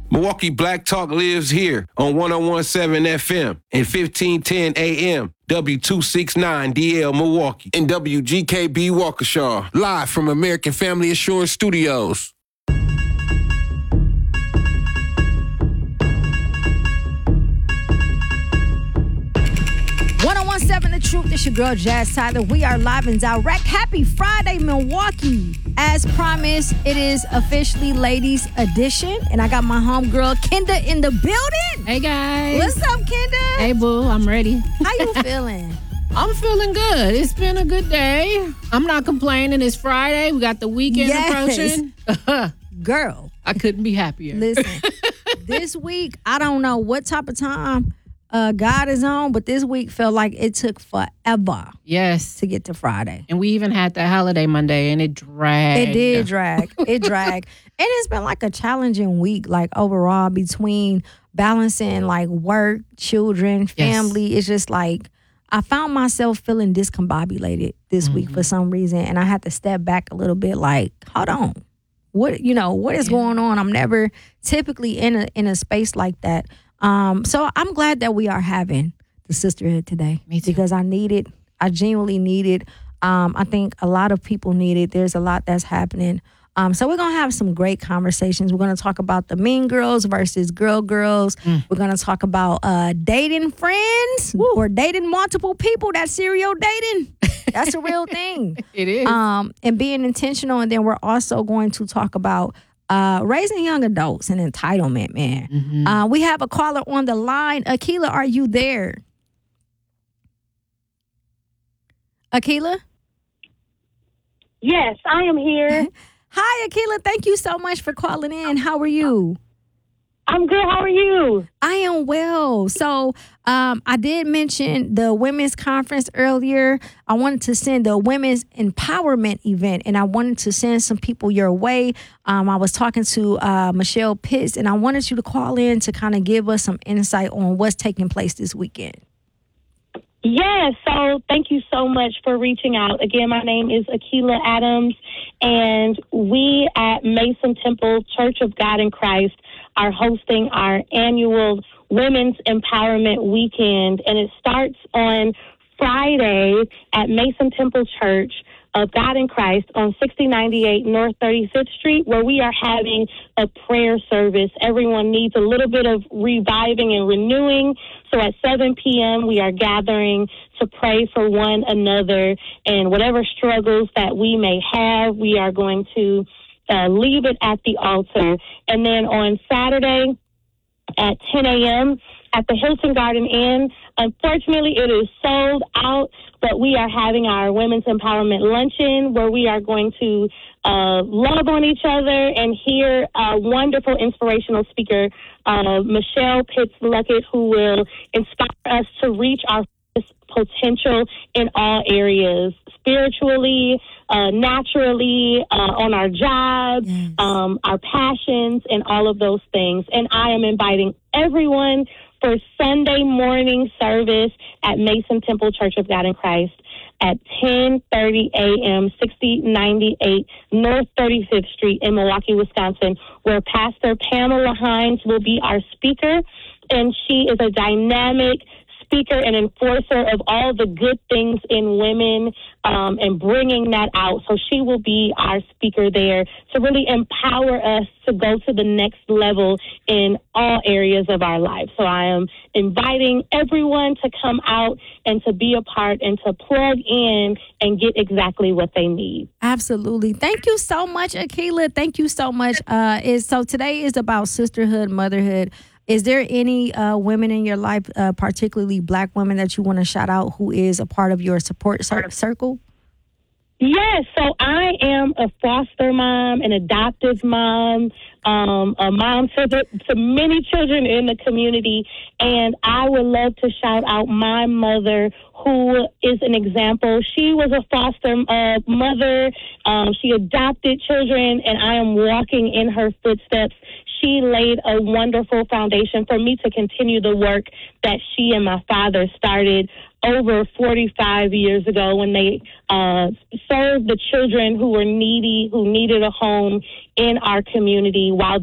Milwaukee Black Talk lives here on 101.7 FM and 1510 AM, W269DL Milwaukee, and WGKB Waukesha, live from American Family Assurance Studios. 101.7 The Truth. It's your girl, Jazz Tyler. We are live and direct. Happy Friday, Milwaukee. As promised, it is officially Ladies Edition, and I got my homegirl, Kenda, in the building. Hey, guys. What's up, Kenda? Hey, boo. I'm ready. How you feeling? I'm feeling good. It's been a good day. I'm not complaining. It's Friday. We got the weekend approaching. Girl. I couldn't be happier. Listen, this week, I don't know what type of time God is on, but this week felt like it took forever. Yes. To get to Friday. And we even had that holiday Monday, and it dragged. It did drag. It dragged. And it's been like a challenging week, like overall, between balancing like work, children, family. Yes. It's just like I found myself feeling discombobulated this week for some reason, and I had to step back a little bit like, hold on. What is going on? I'm never typically in a space like that. So I'm glad that we are having the sisterhood today. Me too. Because I genuinely need it. I think a lot of people need it. There's a lot that's happening. So we're going to have some great conversations. We're going to talk about the mean girls versus girls. We're going to talk about dating friends or dating multiple people. That serial dating. That's a real thing. It is. And being intentional. And then we're also going to talk about raising young adults and entitlement, man. We have a caller on the line. Akila, are you there? Akila? Yes, I am here. Hi, Akila. Thank you so much for calling in. How are you? I'm good. How are you? I am well. So I did mention the women's conference earlier. I wanted to send a women's empowerment event, and I wanted to send some people your way. I was talking to Michelle Pitts, and I wanted you to call in to kind of give us some insight on what's taking place this weekend. Yes, so thank you so much for reaching out. Again, my name is Akila Adams, and we at Mason Temple Church of God in Christ are hosting our annual Women's Empowerment Weekend, and it starts on Friday at Mason Temple Church of God in Christ on 6098 North 35th Street, where we are having a prayer service. Everyone needs a little bit of reviving and renewing. So at 7 p.m., we are gathering to pray for one another, and whatever struggles that we may have, we are going to leave it at the altar. And then on Saturday at 10 a.m. at the Hilton Garden Inn, unfortunately, it is sold out, but we are having our Women's Empowerment Luncheon where we are going to love on each other and hear a wonderful inspirational speaker, Michelle Pitts Luckett, who will inspire us to reach our potential in all areas, spiritually, naturally, on our jobs, our passions, and all of those things. And I am inviting everyone for Sunday morning service at Mason Temple Church of God in Christ at 10:30 a.m., 6098 North 35th Street in Milwaukee, Wisconsin, where Pastor Pamela Hines will be our speaker. And she is a dynamic speaker and enforcer of all the good things in women and bringing that out. So she will be our speaker there to really empower us to go to the next level in all areas of our life. So I am inviting everyone to come out and to be a part and to plug in and get exactly what they need. Absolutely. Thank you so much, Akila. Thank you so much. So today is about sisterhood, motherhood. Is there any women in your life, particularly Black women, that you want to shout out who is a part of your support circle? Yes, so I am a foster mom, an adoptive mom, a mom to many children in the community, and I would love to shout out my mother, who is an example. She was a foster mother. She adopted children, and I am walking in her footsteps. She laid a wonderful foundation for me to continue the work that she and my father started over 45 years ago when they served the children who were needy, who needed a home in our community while